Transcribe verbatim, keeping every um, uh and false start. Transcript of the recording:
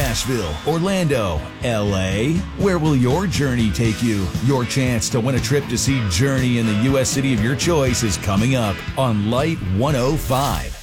Nashville, Orlando, L A? Where will your journey take you? Your chance to win a trip to see Journey in the U S city of your choice is coming up on Light one oh five.